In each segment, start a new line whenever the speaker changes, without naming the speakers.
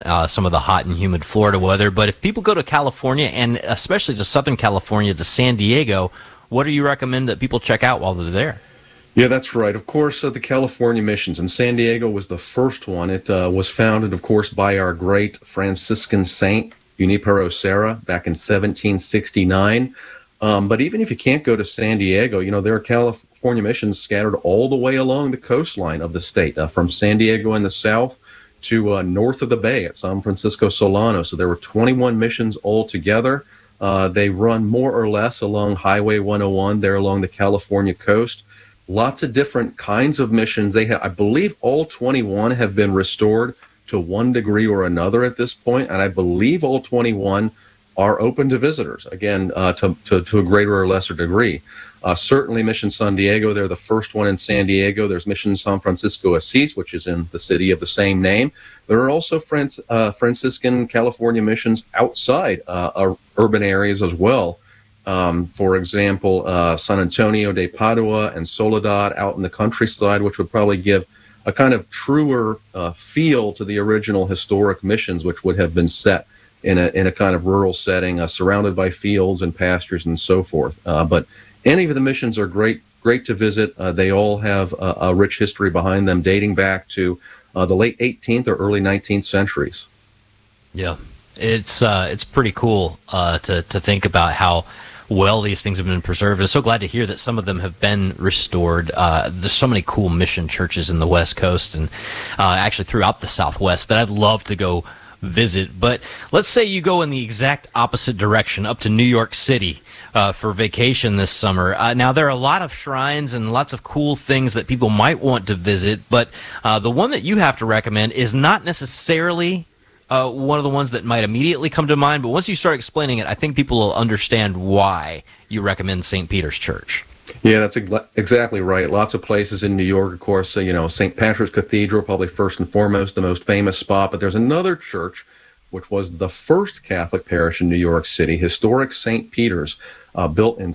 some of the hot and humid Florida weather. But if people go to California, and especially to Southern California, to San Diego, what do you recommend that people check out while they're there?
Yeah, that's right. Of course, the California missions, and San Diego was the first one. It was founded, of course, by our great Franciscan saint, Junipero Serra, back in 1769. But even if you can't go to San Diego, there are California missions scattered all the way along the coastline of the state, from San Diego in the south to north of the bay at San Francisco Solano. So there were 21 missions altogether. They run more or less along Highway 101 there along the California coast. Lots of different kinds of missions. I believe all 21 have been restored to one degree or another at this point, and I believe all 21 are open to visitors, again, to a greater or lesser degree. Certainly Mission San Diego, they're the first one in San Diego. There's Mission San Francisco Assis, which is in the city of the same name. There are also Franciscan California missions outside urban areas as well. For example, San Antonio de Padua and Soledad out in the countryside, which would probably give a kind of truer feel to the original historic missions, which would have been set in a kind of rural setting, surrounded by fields and pastures and so forth. But any of the missions are great to visit. They all have a rich history behind them, dating back to the late 18th or early 19th centuries.
Yeah, it's pretty cool to think about how well these things have been preserved. I'm so glad to hear that some of them have been restored. There's so many cool mission churches in the West Coast and actually throughout the Southwest that I'd love to go visit. But let's say you go in the exact opposite direction, up to New York City for vacation this summer. Now, there are a lot of shrines and lots of cool things that people might want to visit, but the one that you have to recommend is not necessarily one of the ones that might immediately come to mind, but once you start explaining it, I think people will understand why you recommend St. Peter's Church.
Yeah, that's exactly right. Lots of places in New York, of course, St. Patrick's Cathedral, probably first and foremost, the most famous spot. But there's another church, which was the first Catholic parish in New York City, historic St. Peter's, built in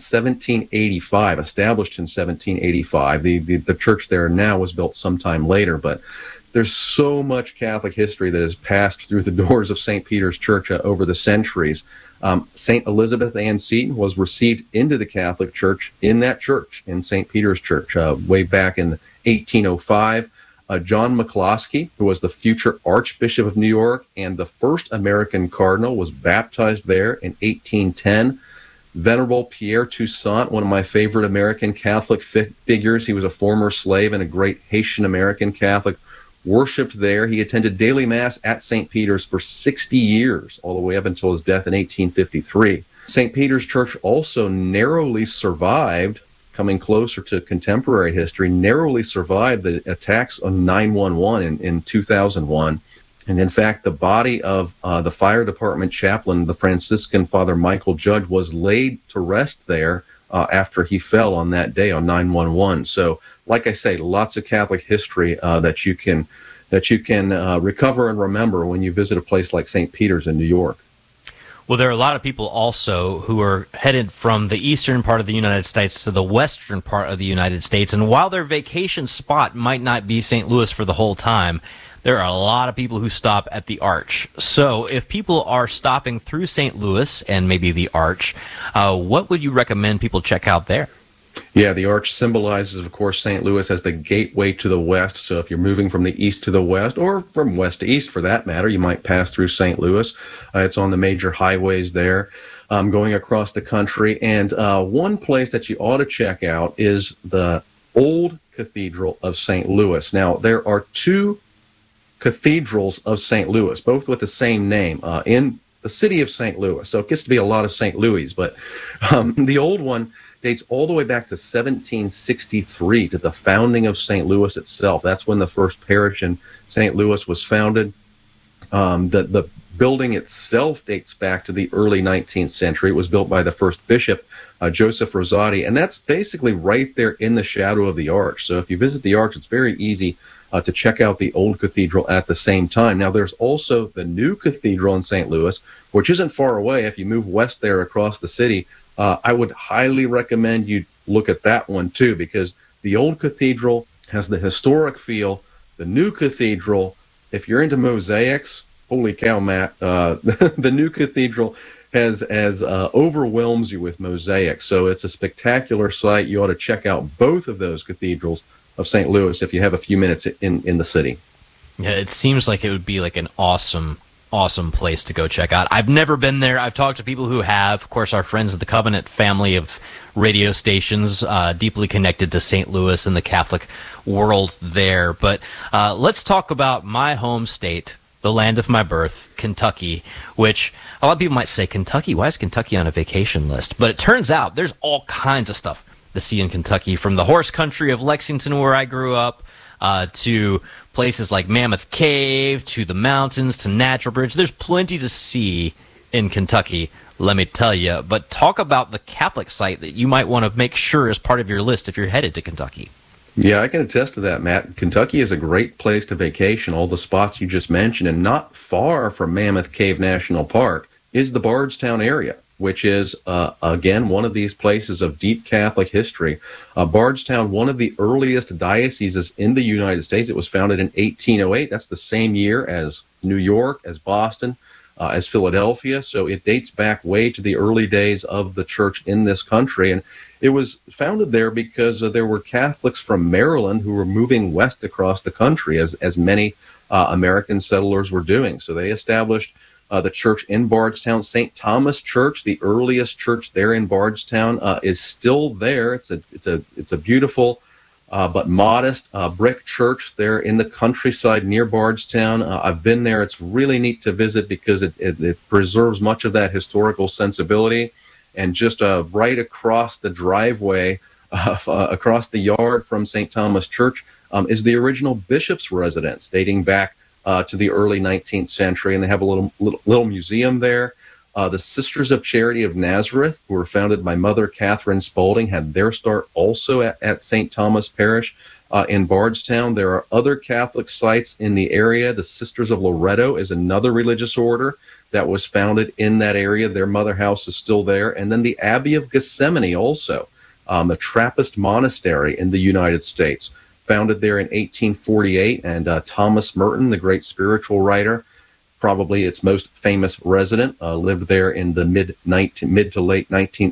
1785, established in 1785. The church there now was built sometime later, but there's so much Catholic history that has passed through the doors of St. Peter's Church over the centuries. St. Elizabeth Ann Seton was received into the Catholic Church in that church, in St. Peter's Church, way back in 1805. John McCloskey, who was the future Archbishop of New York and the first American cardinal, was baptized there in 1810. Venerable Pierre Toussaint, one of my favorite American Catholic figures, he was a former slave and a great Haitian-American Catholic, worshipped there. He attended daily mass at St. Peter's for 60 years, all the way up until his death in 1853. St. Peter's Church also narrowly survived, coming closer to contemporary history, narrowly survived the attacks on 911 in 2001. And in fact, the body of the fire department chaplain, the Franciscan Father Michael Judge, was laid to rest there after he fell on that day on 911. So, like I say, lots of Catholic history that you can recover and remember when you visit a place like St. Peter's in New York.
Well, there are a lot of people also who are headed from the eastern part of the United States to the western part of the United States, and while their vacation spot might not be St. Louis for the whole time, there are a lot of people who stop at the Arch. So if people are stopping through St. Louis and maybe the Arch, what would you recommend people check out there?
Yeah, the Arch symbolizes, of course, St. Louis as the gateway to the west. So if you're moving from the east to the west, or from west to east for that matter, you might pass through St. Louis. It's on the major highways there, going across the country. And one place that you ought to check out is the Old Cathedral of St. Louis. Now, there are two cathedrals of St. Louis, both with the same name, in the city of St. Louis. So it gets to be a lot of St. Louis, but the old one dates all the way back to 1763, to the founding of St. Louis itself. That's when the first parish in St. Louis was founded. The building itself dates back to the early 19th century. It was built by the first bishop, Joseph Rosati, and that's basically right there in the shadow of the Arch. So if you visit the Arch, it's very easy to check out the old cathedral at the same time. Now, there's also the new cathedral in St. Louis, which isn't far away. If you move west there across the city, I would highly recommend you look at that one too, because the old cathedral has the historic feel. The new cathedral, if you're into mosaics, holy cow, Matt, the new cathedral has overwhelms you with mosaics. So it's a spectacular sight. You ought to check out both of those cathedrals of St. Louis if you have a few minutes in the city.
Yeah, it seems like it would be like an awesome place to go check out. I've never been there. I've talked to people who have. Of course, our friends at the Covenant family of radio stations, deeply connected to St. Louis and the Catholic world there. But let's talk about my home state, the land of my birth, Kentucky, which a lot of people might say, Kentucky? Why is Kentucky on a vacation list? But it turns out there's all kinds of stuff to see in Kentucky, from the horse country of Lexington, where I grew up, to places like Mammoth Cave, to the mountains, to Natural Bridge. There's plenty to see in Kentucky, let me tell you. But talk about the Catholic site that you might want to make sure is part of your list if you're headed to Kentucky.
Yeah, I can attest to that, Matt. Kentucky is a great place to vacation. All the spots you just mentioned, and not far from Mammoth Cave National Park is the Bardstown area, which is, again, one of these places of deep Catholic history. Bardstown, one of the earliest dioceses in the United States. It was founded in 1808. That's the same year as New York, as Boston, as Philadelphia. So it dates back way to the early days of the church in this country. And it was founded there because there were Catholics from Maryland who were moving west across the country, as many American settlers were doing. So they established the church in Bardstown. St. Thomas Church, the earliest church there in Bardstown, is still there. It's a beautiful but modest brick church there in the countryside near Bardstown. I've been there. It's really neat to visit because it preserves much of that historical sensibility. And just right across the driveway, across the yard from St. Thomas Church, is the original bishop's residence, dating back to the early 19th century, and they have a little museum there. The Sisters of Charity of Nazareth, who were founded by Mother Catherine Spaulding, had their start also at St. Thomas Parish in Bardstown. There are other Catholic sites in the area. The Sisters of Loretto is another religious order that was founded in that area. Their mother house is still there. And then the Abbey of Gethsemani also, a Trappist monastery in the United States, founded there in 1848, and Thomas Merton, the great spiritual writer, probably its most famous resident, lived there in the mid to late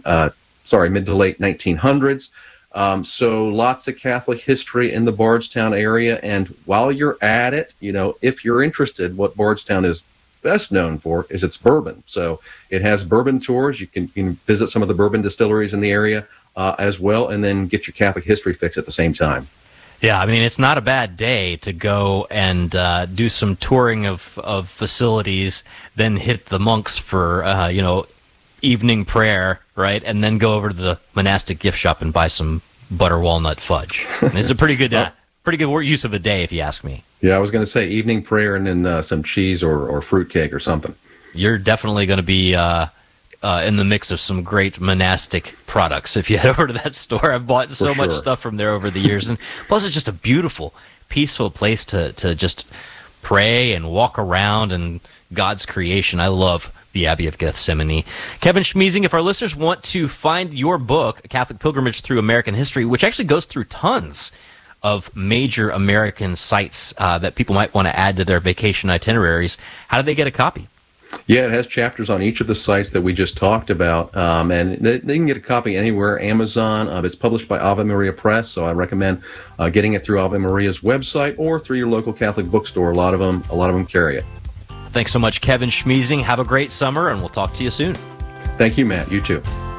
1900s. So lots of Catholic history in the Bardstown area. And while you're at it, if you're interested, what Bardstown is best known for is its bourbon. So it has bourbon tours. You can visit some of the bourbon distilleries in the area as well, and then get your Catholic history fix at the same time.
Yeah, I mean, it's not a bad day to go and do some touring of facilities, then hit the monks for, evening prayer, right? And then go over to the monastic gift shop and buy some butter walnut fudge. It's a pretty good use of a day, if you ask me.
Yeah, I was going to say evening prayer and then some cheese or fruitcake or something.
You're definitely going to be in the mix of some great monastic products if you head over to that store. I've bought so much stuff from there over the years. And plus, it's just a beautiful, peaceful place to just pray and walk around and God's creation. I love the Abbey of Gethsemani. Kevin Schmiesing, if our listeners want to find your book, A Catholic Pilgrimage Through American History, which actually goes through tons of major American sites that people might want to add to their vacation itineraries, how do they get a copy?
Yeah, it has chapters on each of the sites that we just talked about, and they can get a copy anywhere, Amazon. It's published by Ave Maria Press, so I recommend getting it through Ave Maria's website or through your local Catholic bookstore. A lot of them carry it.
Thanks so much, Kevin Schmiesing. Have a great summer, and we'll talk to you soon.
Thank you, Matt. You too.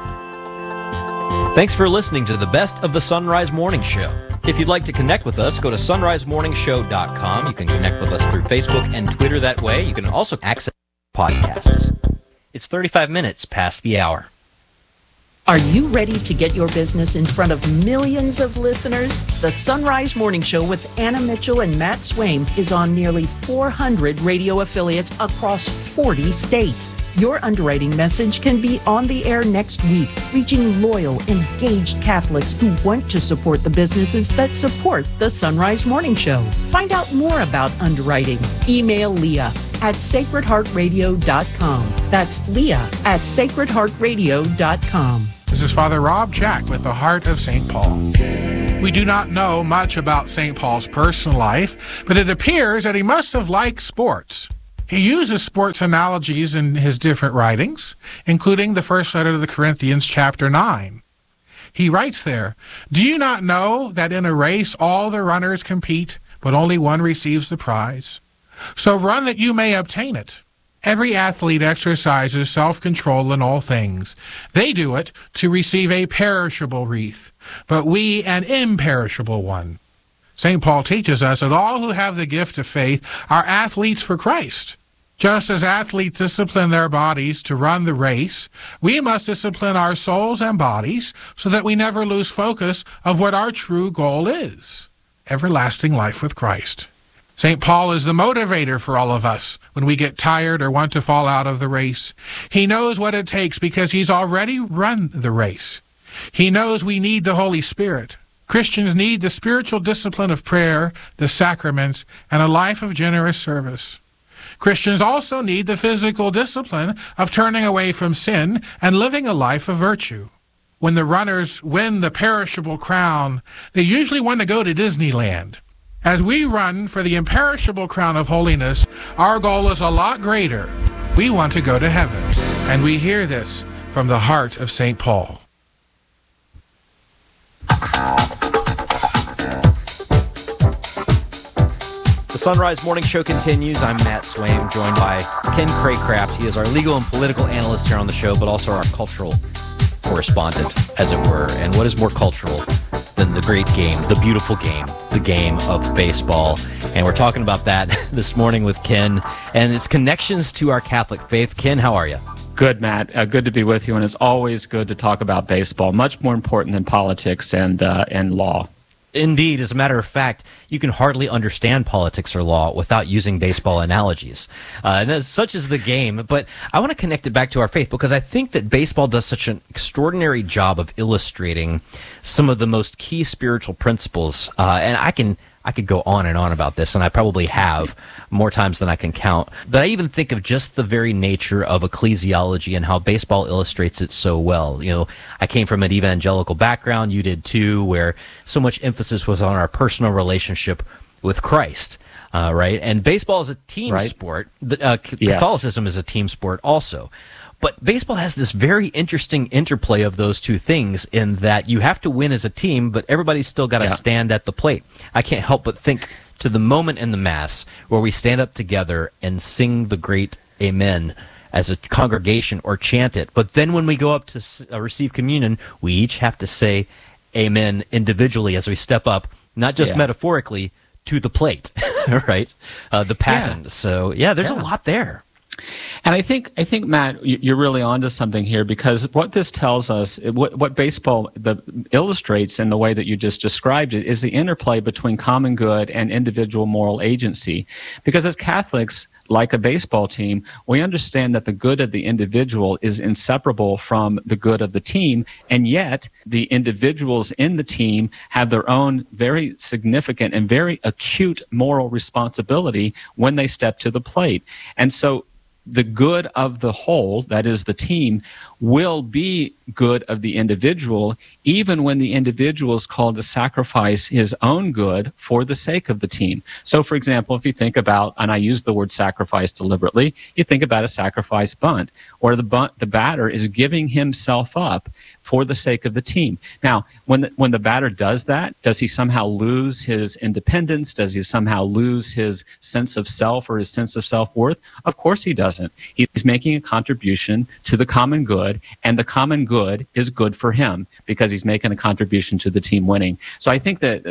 Thanks for listening to the Best of the Sunrise Morning Show. If you'd like to connect with us, go to sunrisemorningshow.com. You can connect with us through Facebook and Twitter that way. You can also access podcasts. It's 35 minutes past the hour.
Are you ready to get your business in front of millions of listeners? The Sunrise Morning Show with Anna Mitchell and Matt Swaim is on nearly 400 radio affiliates across 40 states. Your underwriting message can be on the air next week, reaching loyal, engaged Catholics who want to support the businesses that support the Sunrise Morning Show. Find out more about underwriting. Email Leah at sacredheartradio.com. That's Leah at sacredheartradio.com.
This is Father Rob Jack with the Heart of St. Paul. We do not know much about St. Paul's personal life, but it appears that he must have liked sports. He uses sports analogies in his different writings, including the first letter to the Corinthians, chapter 9. He writes there, "Do you not know that in a race all the runners compete, but only one receives the prize? So run that you may obtain it. Every athlete exercises self-control in all things. They do it to receive a perishable wreath, but we an imperishable one." St. Paul teaches us that all who have the gift of faith are athletes for Christ. Just as athletes discipline their bodies to run the race, we must discipline our souls and bodies so that we never lose focus of what our true goal is: everlasting life with Christ. St. Paul is the motivator for all of us when we get tired or want to fall out of the race. He knows what it takes because he's already run the race. He knows we need the Holy Spirit. Christians need the spiritual discipline of prayer, the sacraments, and a life of generous service. Christians also need the physical discipline of turning away from sin and living a life of virtue. When the runners win the perishable crown, they usually want to go to Disneyland. As we run for the imperishable crown of holiness, our goal is a lot greater. We want to go to heaven. And we hear this from the heart of St. Paul.
The Sunrise Morning Show continues. I'm Matt Swaim, joined by Ken Craycraft. He is our legal and political analyst here on the show, but also our cultural correspondent, as it were. And what is more cultural than the great game, the beautiful game, the game of baseball? And we're talking about that this morning with Ken and its connections to our Catholic faith. Ken, how are you?
Good, Matt. Good to be with you, and it's always good to talk about baseball. Much more important than politics and law.
Indeed. As a matter of fact, you can hardly understand politics or law without using baseball analogies. And such is the game. But I want to connect it back to our faith because I think that baseball does such an extraordinary job of illustrating some of the most key spiritual principles. And I could go on and on about this, and I probably have more times than I can count. But I even think of just the very nature of ecclesiology and how baseball illustrates it so well. You know, I came from an evangelical background, you did too, where so much emphasis was on our personal relationship with Christ, right? And baseball is a team sport. Catholicism is a team sport also. But baseball has this very interesting interplay of those two things in that you have to win as a team, but everybody's still got to stand at the plate. I can't help but think to the moment in the Mass where we stand up together and sing the great Amen as a congregation or chant it. But then when we go up to receive communion, we each have to say Amen individually as we step up, not just metaphorically, to the plate, right? The paten. Yeah. So, there's a lot there.
And I think Matt, you're really onto something here, because what this tells us, what baseball illustrates in the way that you just described it, is the interplay between common good and individual moral agency. Because as Catholics, like a baseball team, we understand that the good of the individual is inseparable from the good of the team, and yet the individuals in the team have their own very significant and very acute moral responsibility when they step to the plate. And so the good of the whole, that is the team, will be good of the individual, even when the individual is called to sacrifice his own good for the sake of the team. So, for example, if you think about, and I use the word sacrifice deliberately, you think about a sacrifice bunt, or the batter is giving himself up for the sake of the team. Now, when the batter does that, does he somehow lose his independence? Does he somehow lose his sense of self or his sense of self-worth? Of course he doesn't. He's making a contribution to the common good, and the common good is good for him because he's making a contribution to the team winning. So I think that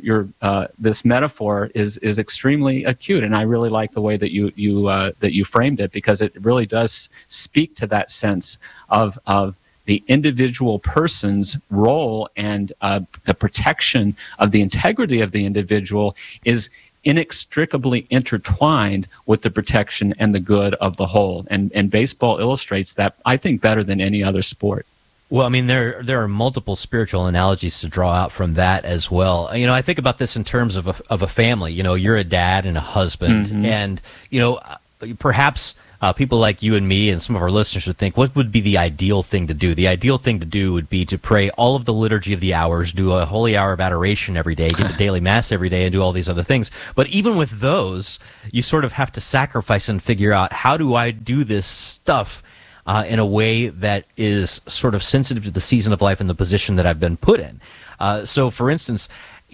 this metaphor is extremely acute, and I really like the way that you framed it, because it really does speak to that sense of the individual person's role, and the protection of the integrity of the individual is inextricably intertwined with the protection and the good of the whole. And baseball illustrates that, I think, better than any other sport.
Well, I mean, there are multiple spiritual analogies to draw out from that as well. You know, I think about this in terms of a family. You know, you're a dad and a husband, and, you know, perhaps people like you and me and some of our listeners would think, what would be the ideal thing to do? The ideal thing to do would be to pray all of the liturgy of the hours, do a holy hour of adoration every day, get to daily mass every day, and do all these other things. But even with those, you sort of have to sacrifice and figure out, how do I do this stuff in a way that is sort of sensitive to the season of life and the position that I've been put in? So, for instance,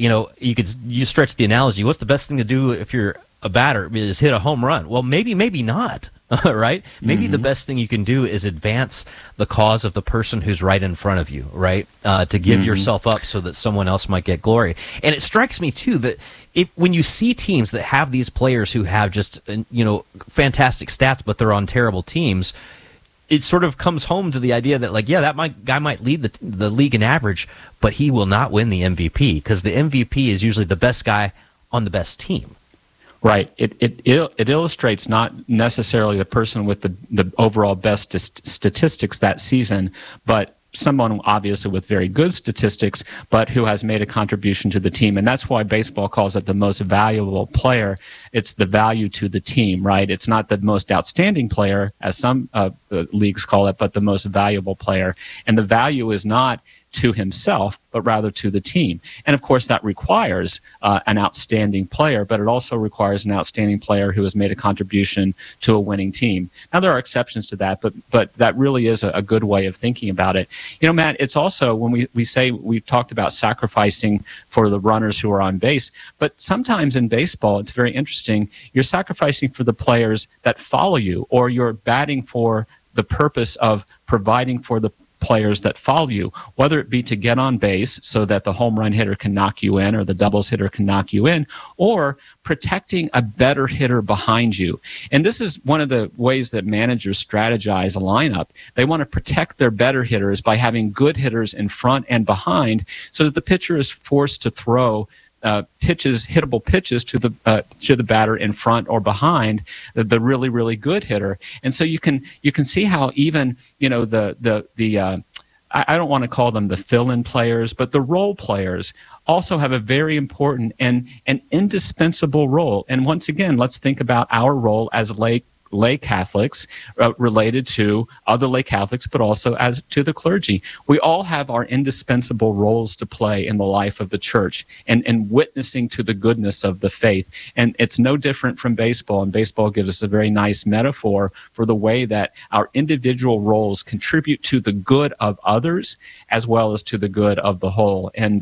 you stretch the analogy. What's the best thing to do if you're a batter? Is hit a home run? Well, maybe not. Right? Maybe the best thing you can do is advance the cause of the person who's right in front of you, right? To give yourself up so that someone else might get glory. And it strikes me, too, that when you see teams that have these players who have just, fantastic stats, but they're on terrible teams, it sort of comes home to the idea that, guy might lead the league in average, but he will not win the MVP, because the MVP is usually the best guy on the best team.
Right. It illustrates not necessarily the person with the overall best statistics that season, but someone obviously with very good statistics, but who has made a contribution to the team. And that's why baseball calls it the most valuable player. It's the value to the team, right? It's not the most outstanding player, as some leagues call it, but the most valuable player. And the value is not to himself, but rather to the team. And of course, that requires an outstanding player, but it also requires an outstanding player who has made a contribution to a winning team. Now, there are exceptions to that, but that really is a good way of thinking about it. Matt, it's also when we say we've talked about sacrificing for the runners who are on base, but sometimes in baseball, it's very interesting. You're sacrificing for the players that follow you, or you're batting for the purpose of providing for the players that follow you, whether it be to get on base so that the home run hitter can knock you in or the doubles hitter can knock you in, or protecting a better hitter behind you. And this is one of the ways that managers strategize a lineup. They want to protect their better hitters by having good hitters in front and behind, so that the pitcher is forced to throw hittable pitches to the batter in front or behind the really, really good hitter. And so you can see how even I don't want to call them the fill-in players, but the role players also have a very important and an indispensable role. And once again, let's think about our role as lay Catholics related to other lay Catholics, but also as to the clergy. We all have our indispensable roles to play in the life of the church and witnessing to the goodness of the faith. And it's no different from baseball. And baseball gives us a very nice metaphor for the way that our individual roles contribute to the good of others as well as to the good of the whole. And,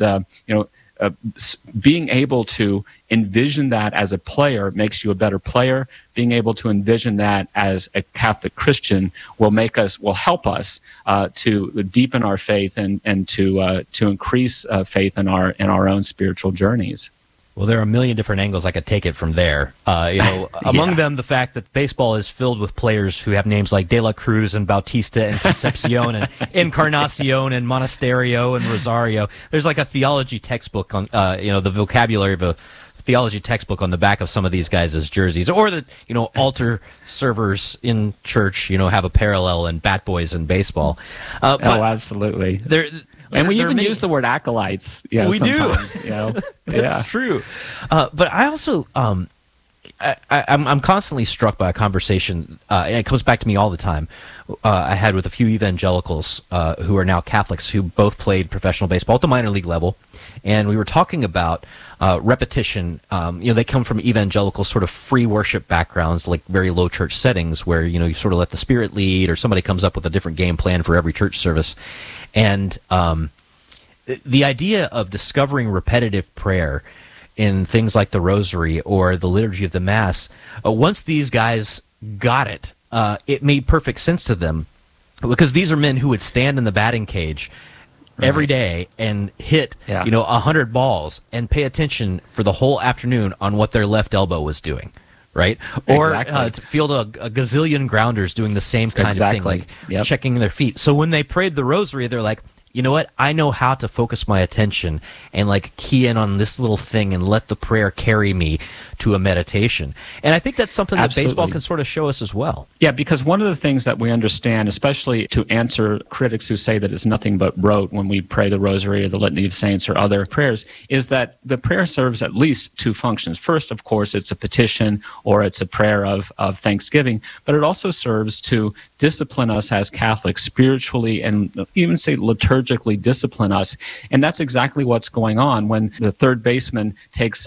being able to envision that as a player makes you a better player. Being able to envision that as a Catholic Christian will help us to deepen our faith and to increase faith in our own spiritual journeys.
Well, there are a million different angles I could take it from there. Among them, the fact that baseball is filled with players who have names like De La Cruz and Bautista and Concepcion and Encarnacion and Monasterio and Rosario. There's like a theology textbook on, the vocabulary of a theology textbook on the back of some of these guys' jerseys, or that altar servers in church have a parallel in Bat Boys in baseball.
But absolutely. And we even use the word acolytes.
We
sometimes,
do. That's true. But I also, I'm constantly struck by a conversation, and it comes back to me all the time, I had with a few evangelicals who are now Catholics who both played professional baseball at the minor league level. And we were talking about repetition. They come from evangelical sort of free worship backgrounds, like very low church settings where, you sort of let the Spirit lead, or somebody comes up with a different game plan for every church service. And the idea of discovering repetitive prayer in things like the Rosary or the Liturgy of the Mass, once these guys got it, it made perfect sense to them, because these are men who would stand in the batting cage every day and hit 100 balls and pay attention for the whole afternoon on what their left elbow was doing, right? Or to field a gazillion grounders doing the same kind of thing, like checking their feet. So when they prayed the Rosary, they're like, you know what? I know how to focus my attention and like key in on this little thing and let the prayer carry me to a meditation. And I think that's something that baseball can sort of show us as well.
Yeah, because one of the things that we understand, especially to answer critics who say that it's nothing but rote when we pray the Rosary or the Litany of Saints or other prayers, is that the prayer serves at least two functions. First, of course, it's a petition or it's a prayer of thanksgiving, but it also serves to discipline us as Catholics spiritually and even say liturgically discipline us. And that's exactly what's going on when the third baseman takes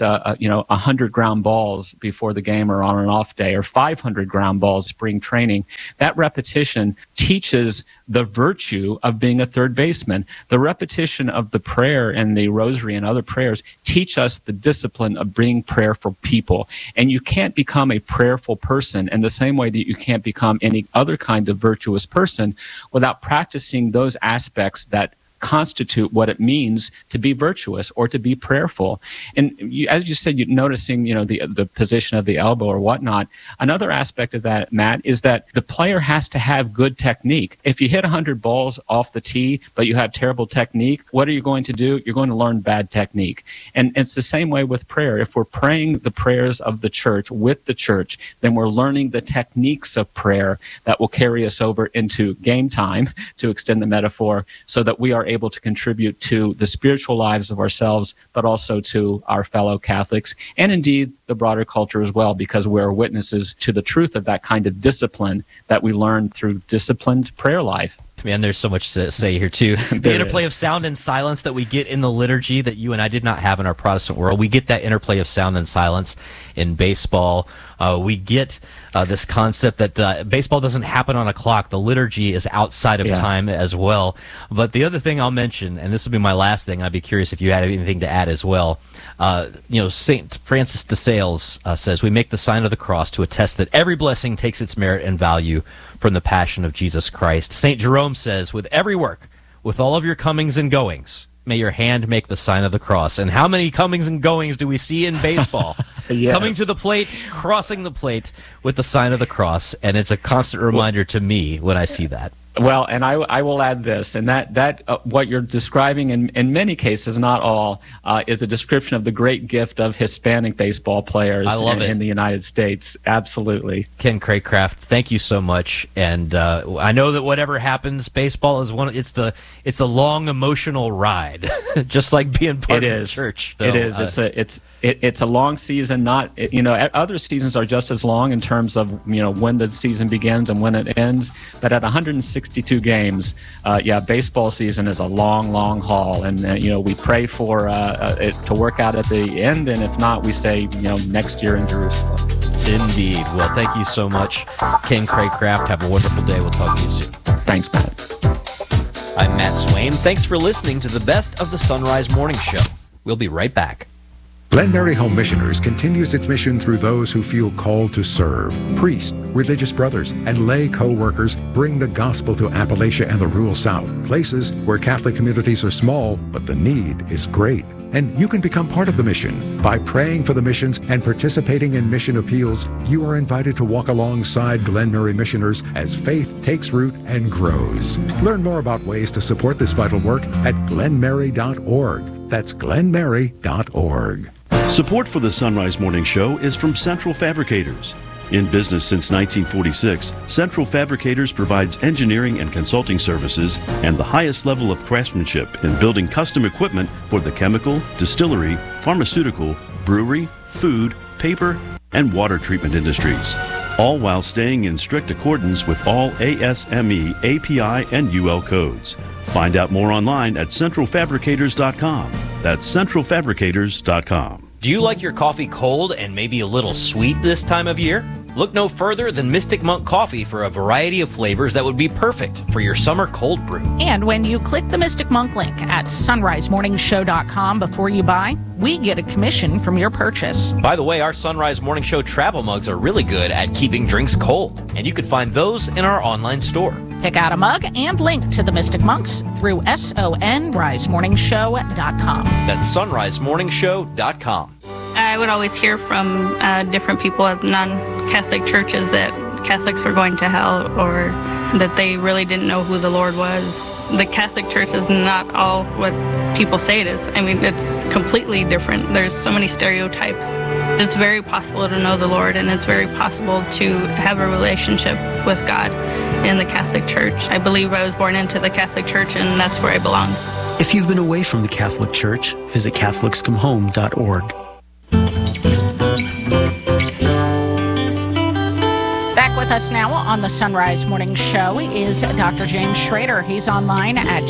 100 ground balls before the game or on an off day, or 500 ground balls spring training. That repetition teaches the virtue of being a third baseman. The repetition of the prayer and the Rosary and other prayers teach us the discipline of being prayerful people. And you can't become a prayerful person in the same way that you can't become any other kind of virtuous person without practicing those aspects that constitute what it means to be virtuous or to be prayerful. And as you said, you're noticing, the position of the elbow or whatnot. Another aspect of that, Matt, is that the player has to have good technique. If you hit 100 balls off the tee, but you have terrible technique, what are you going to do? You're going to learn bad technique. And it's the same way with prayer. If we're praying the prayers of the church with the church, then we're learning the techniques of prayer that will carry us over into game time, to extend the metaphor, so that we are able to contribute to the spiritual lives of ourselves, but also to our fellow Catholics, and indeed the broader culture as well, because we're witnesses to the truth of that kind of discipline that we learn through disciplined prayer life.
Man, there's so much to say here, too. The interplay of sound and silence that we get in the liturgy that you and I did not have in our Protestant world. We get that interplay of sound and silence in baseball. We get this concept that baseball doesn't happen on a clock. The liturgy is outside of time as well. But the other thing I'll mention, and this will be my last thing, I'd be curious if you had anything to add as well. St. Francis de Sales says, "We make the sign of the cross to attest that every blessing takes its merit and value from the passion of Jesus Christ." St. Jerome says, "With every work, with all of your comings and goings, may your hand make the sign of the cross." And how many comings and goings do we see in baseball?
Yes.
Coming to the plate, crossing the plate with the sign of the cross. And it's a constant reminder to me when I see that.
Well, and I will add this, and that what you're describing in many cases, not all, is a description of the great gift of Hispanic baseball players in the United States. Absolutely.
Ken Craycraft, thank you so much. And I know that whatever happens, baseball is it's a long emotional ride, just like being part of the church. So,
it is. It's a long season. Not other seasons are just as long in terms of when the season begins and when it ends. But at 162 games, baseball season is a long, long haul, and we pray for it to work out at the end, and if not, we say next year in Jerusalem.
Indeed. Well, thank you so much, Ken Craycraft. Have a wonderful day. We'll talk to you soon.
Thanks, Matt.
I'm Matt Swaim. Thanks for listening to the Best of the Sunrise Morning Show. We'll be right back.
Glen Mary Home Missioners continues its mission through those who feel called to serve. Priests, religious brothers, and lay co-workers bring the gospel to Appalachia and the rural South, places where Catholic communities are small, but the need is great. And you can become part of the mission. By praying for the missions and participating in mission appeals, you are invited to walk alongside Glen Mary missioners as faith takes root and grows. Learn more about ways to support this vital work at glenmary.org. That's glenmary.org.
Support for the Sunrise Morning Show is from Central Fabricators. In business since 1946, Central Fabricators provides engineering and consulting services and the highest level of craftsmanship in building custom equipment for the chemical, distillery, pharmaceutical, brewery, food, paper, and water treatment industries, all while staying in strict accordance with all ASME, API, and UL codes. Find out more online at centralfabricators.com. That's centralfabricators.com.
Do you like your coffee cold and maybe a little sweet this time of year? Look no further than Mystic Monk Coffee for a variety of flavors that would be perfect for your summer cold brew.
And when you click the Mystic Monk link at sunrisemorningshow.com before you buy, we get a commission from your purchase.
By the way, our Sunrise Morning Show travel mugs are really good at keeping drinks cold, and you can find those in our online store.
Pick out a mug and link to the Mystic Monks through sunrisemorningshow.com.
That's sunrisemorningshow.com.
I would always hear from different people at non-Catholic churches that Catholics were going to hell or that they really didn't know who the Lord was. The Catholic Church is not all what people say it is. I mean, it's completely different. There's so many stereotypes. It's very possible to know the Lord, and it's very possible to have a relationship with God in the Catholic Church. I believe I was born into the Catholic Church, and that's where I belong.
If you've been away from the Catholic Church, visit CatholicsComeHome.org.
Back with us now on the Sunrise Morning Show is Dr. James Schrader. He's online at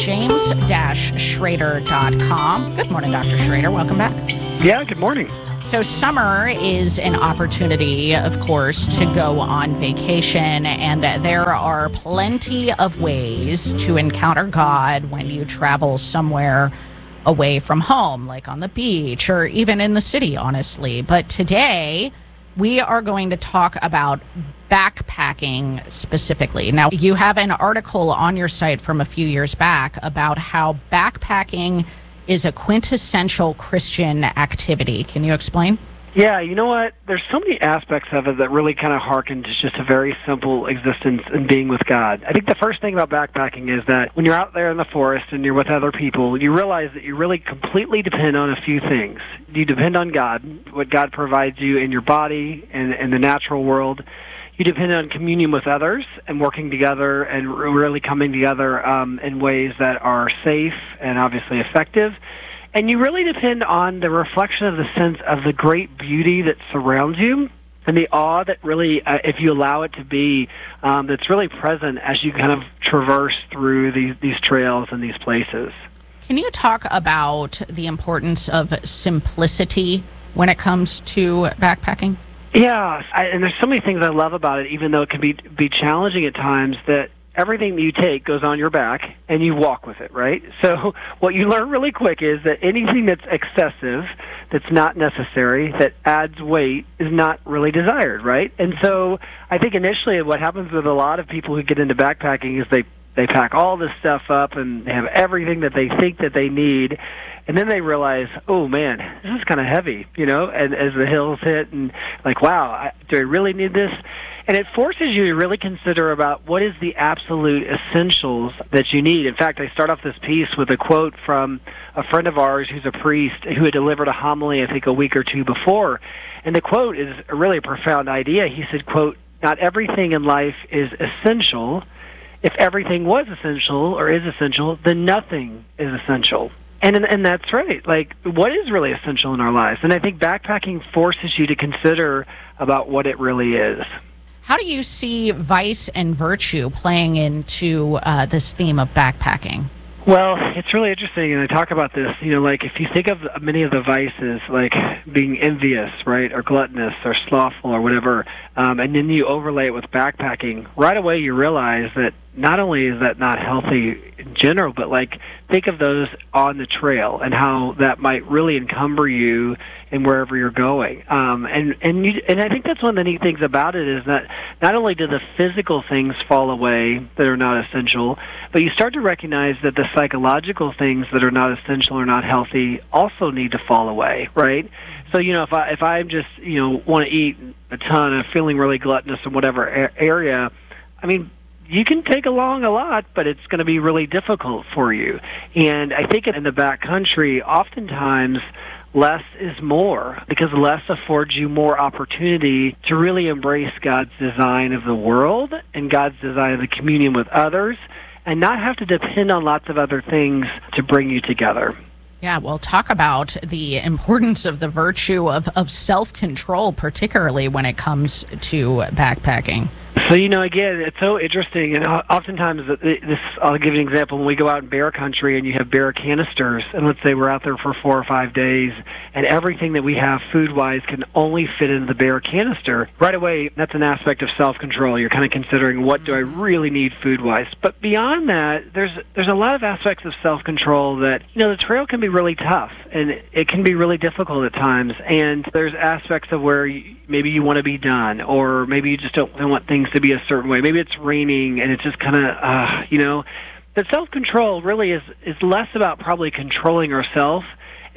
james-schrader.com. Good morning, Dr. Schrader. Welcome back.
Yeah, good morning.
So summer is an opportunity, of course, to go on vacation, and there are plenty of ways to encounter God when you travel somewhere away from home, like on the beach or even in the city, honestly. But today, we are going to talk about backpacking specifically. Now, you have an article on your site from a few years back about how backpacking is a quintessential Christian activity. Can you explain?
Yeah, you know what? There's so many aspects of it that really kind of harken to just a very simple existence and being with God. I think the first thing about backpacking is that when you're out there in the forest and you're with other people, you realize that you really completely depend on a few things. You depend on God, what God provides you in your body and in the natural world. You depend on communion with others and working together and really coming together in ways that are safe and obviously effective. And you really depend on the reflection of the sense of the great beauty that surrounds you and the awe that really, if you allow it to be, that's really present as you kind of traverse through these trails and these places.
Can you talk about the importance of simplicity when it comes to backpacking?
Yeah, and there's so many things I love about it, even though it can be challenging at times, that everything that you take goes on your back and you walk with it, right? So what you learn really quick is that anything that's excessive, that's not necessary, that adds weight, is not really desired, right? And so I think initially what happens with a lot of people who get into backpacking is they pack all this stuff up and they have everything that they think that they need. And then they realize, oh, man, this is kind of heavy, and as the hills hit and like, wow, do I really need this? And it forces you to really consider about what is the absolute essentials that you need. In fact, I start off this piece with a quote from a friend of ours who's a priest who had delivered a homily, I think, a week or two before. And the quote is really a profound idea. He said, quote, "Not everything in life is essential. If everything was essential or is essential, then nothing is essential." And that's right. Like, what is really essential in our lives? And I think backpacking forces you to consider about what it really is.
How do you see vice and virtue playing into this theme of backpacking?
Well, it's really interesting, and I talk about this, like if you think of many of the vices, like being envious, right, or gluttonous, or slothful, or whatever, and then you overlay it with backpacking, right away you realize that not only is that not healthy in general, but like think of those on the trail and how that might really encumber you in wherever you're going. And I think that's one of the neat things about it is that not only do the physical things fall away that are not essential, but you start to recognize that the psychological things that are not essential or not healthy also need to fall away, right? So, if I'm just, want to eat a ton and feeling really gluttonous in whatever area, I mean, you can take along a lot, but it's going to be really difficult for you. And I think in the backcountry, oftentimes less is more, because less affords you more opportunity to really embrace God's design of the world and God's design of the communion with others, and not have to depend on lots of other things to bring you together.
Yeah, well, talk about the importance of the virtue of self-control, particularly when it comes to backpacking.
So, again, it's so interesting, and oftentimes, I'll give you an example. When we go out in bear country and you have bear canisters, and let's say we're out there for 4 or 5 days, and everything that we have food-wise can only fit into the bear canister, right away, that's an aspect of self-control. You're kind of considering, what do I really need food-wise? But beyond that, there's a lot of aspects of self-control that, the trail can be really tough, and it can be really difficult at times, and there's aspects of where maybe you want to be done, or maybe you just don't want things to be a certain way. Maybe it's raining and it's just kind of, the self-control really is less about probably controlling ourselves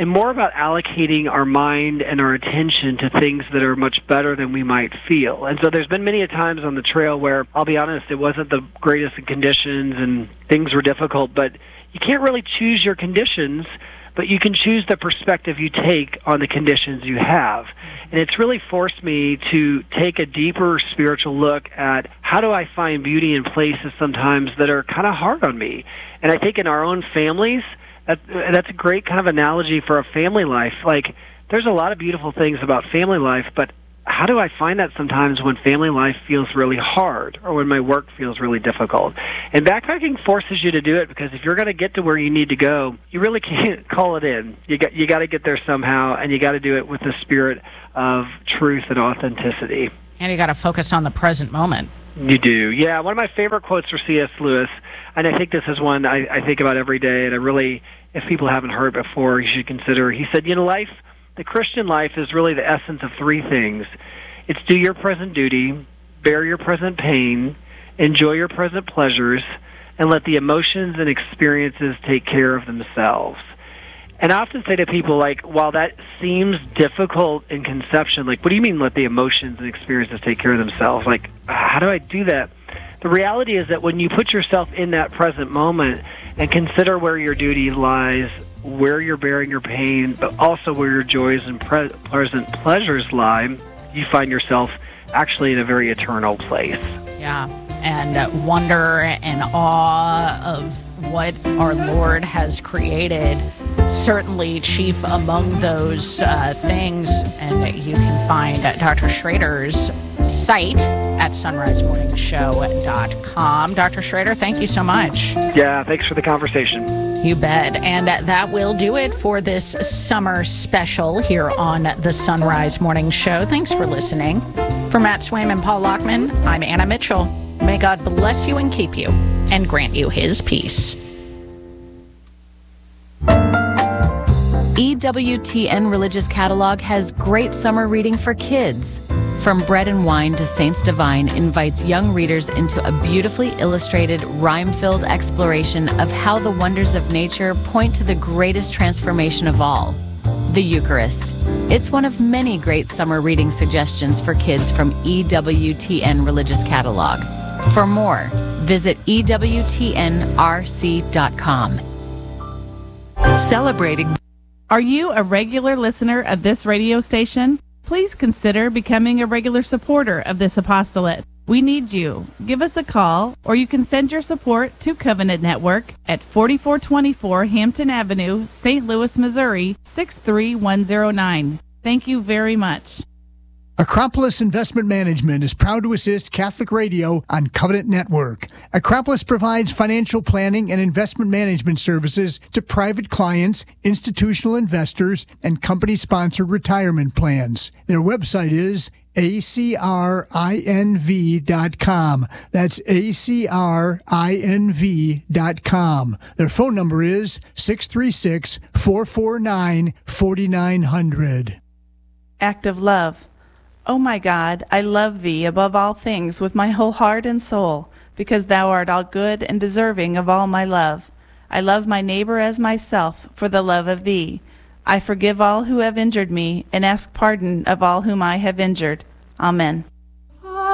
and more about allocating our mind and our attention to things that are much better than we might feel. And so there's been many a times on the trail where, I'll be honest, it wasn't the greatest of conditions and things were difficult, but you can't really choose your conditions, but you can choose the perspective you take on the conditions you have. And it's really forced me to take a deeper spiritual look at how do I find beauty in places sometimes that are kind of hard on me. And I think in our own families, that's a great kind of analogy for a family life. Like, there's a lot of beautiful things about family life, but how do I find that sometimes when family life feels really hard or when my work feels really difficult? And backpacking forces you to do it, because if you're going to get to where you need to go, you really can't call it in. You got to get there somehow, and you got to do it with the spirit of truth and authenticity.
And you got to focus on the present moment.
You do. Yeah, one of my favorite quotes for C.S. Lewis, and I think this is one I think about every day, and I really, if people haven't heard it before, you should consider. He said, the Christian life is really the essence of three things. It's do your present duty, bear your present pain, enjoy your present pleasures, and let the emotions and experiences take care of themselves. And I often say to people, like, while that seems difficult in conception, like, what do you mean let the emotions and experiences take care of themselves? Like, how do I do that? The reality is that when you put yourself in that present moment and consider where your duty lies, where you're bearing your pain, but also where your joys and present pleasures lie, you find yourself actually in a very eternal place.
Yeah, and wonder and awe of what our Lord has created. Certainly chief among those things, and you can find Dr. Schrader's site at sunrisemorningshow.com. Dr. Schrader, thank you so much.
Yeah, thanks for the conversation.
You bet. And that will do it for this summer special here on the Sunrise Morning Show. Thanks for listening. For Matt Swaim and Paul Lockman, I'm Anna Mitchell. May God bless you and keep you and grant you his peace.
EWTN Religious Catalog has great summer reading for kids. From Bread and Wine to Saints Divine invites young readers into a beautifully illustrated, rhyme-filled exploration of how the wonders of nature point to the greatest transformation of all, the Eucharist. It's one of many great summer reading suggestions for kids from EWTN Religious Catalog. For more, visit EWTNRC.com.
Celebrating. Are you a regular listener of this radio station? Please consider becoming a regular supporter of this apostolate. We need you. Give us a call, or you can send your support to Covenant Network at 4424 Hampton Avenue, St. Louis, Missouri, 63109. Thank you very much.
Acropolis Investment Management is proud to assist Catholic Radio on Covenant Network. Acropolis provides financial planning and investment management services to private clients, institutional investors, and company-sponsored retirement plans. Their website is acrinv.com. That's acrinv.com. Their phone number is 636-449-4900.
Act of love. O my God, I love thee above all things with my whole heart and soul, because thou art all good and deserving of all my love. I love my neighbor as myself for the love of thee. I forgive all who have injured me, and ask pardon of all whom I have injured. Amen.